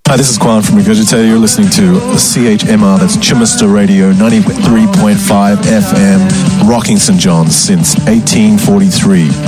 Hi, this is Quan from Regurgitator. You're listening to CHMR, that's Chumester Radio, 93.5 FM, rocking St. John's since 1843.